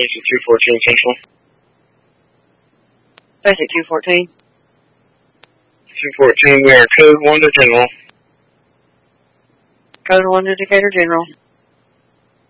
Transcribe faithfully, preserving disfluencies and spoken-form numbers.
Basic two fourteen Central. Basic two fourteen. two fourteen, we are code one to General. Code one to Decatur General.